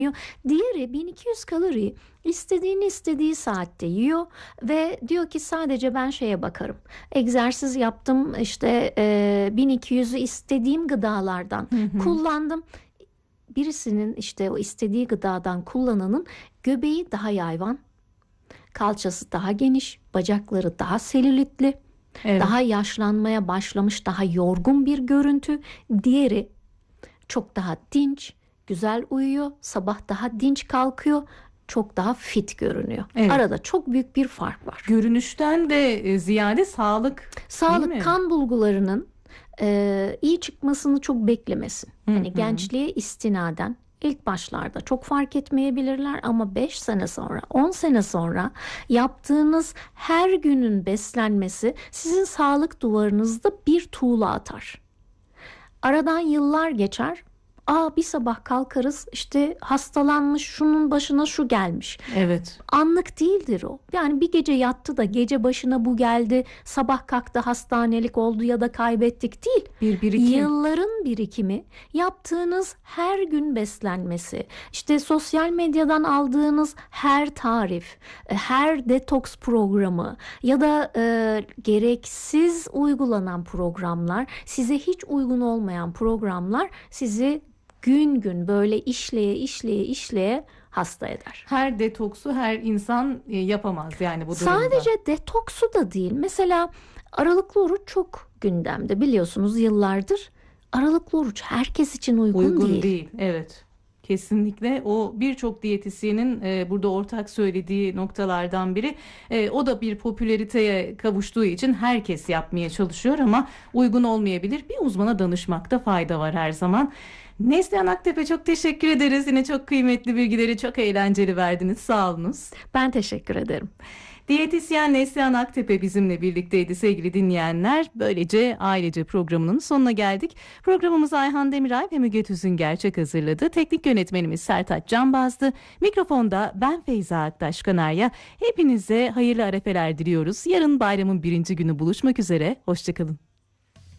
Diğeri 1200 kaloriyi istediği saatte yiyor ve diyor ki sadece ben şeye bakarım. Egzersiz yaptım, işte 1200'ü istediğim gıdalardan Hı hı. kullandım. Birisinin işte o istediği gıdadan kullananın göbeği daha yayvan, kalçası daha geniş, bacakları daha selülitli, Evet. daha yaşlanmaya başlamış, daha yorgun bir görüntü. Diğeri çok daha dinç, güzel uyuyor, sabah daha dinç kalkıyor, çok daha fit görünüyor. Evet. Arada çok büyük bir fark var. Görünüşten de ziyade sağlık, değil Sağlık, mi? kan bulgularının iyi çıkmasını çok beklemesin. Hı Hani hı. gençliğe istinaden ilk başlarda çok fark etmeyebilirler ama 5 sene sonra, 10 sene sonra yaptığınız her günün beslenmesi sizin sağlık duvarınızda bir tuğla atar. Aradan yıllar geçer. Bir sabah kalkarız, işte hastalanmış, şunun başına şu gelmiş. Evet. Anlık değildir o. Yani bir gece yattı da gece başına bu geldi, sabah kalktı hastanelik oldu ya da kaybettik değil. Bir birikim. Yılların birikimi, yaptığınız her gün beslenmesi, işte sosyal medyadan aldığınız her tarif, her detoks programı ya da gereksiz uygulanan programlar, size hiç uygun olmayan programlar sizi gün gün böyle işleye hasta eder. Her detoksu her insan yapamaz yani bu durumda. Sadece detoksu da değil. Mesela aralıklı oruç çok gündemde, biliyorsunuz yıllardır. Aralıklı oruç herkes için uygun değil. Evet. Kesinlikle o birçok diyetisyenin burada ortak söylediği noktalardan biri. O da bir popülariteye kavuştuğu için herkes yapmaya çalışıyor ama uygun olmayabilir. Bir uzmana danışmakta fayda var her zaman. Neslihan Aktepe, çok teşekkür ederiz. Yine çok kıymetli bilgileri, çok eğlenceli verdiniz. Sağ olunuz. Ben teşekkür ederim. Diyetisyen Neslihan Aktepe bizimle birlikteydi sevgili dinleyenler. Böylece ailece programının sonuna geldik. Programımızı Ayhan Demiray ve Müge Tüzünger hazırladı. Teknik yönetmenimiz Sertaç Canbaz'dı. Mikrofonda ben Feyza Aktaş Kanarya. Hepinize hayırlı arefeler diliyoruz. Yarın bayramın 1. günü buluşmak üzere. Hoşçakalın.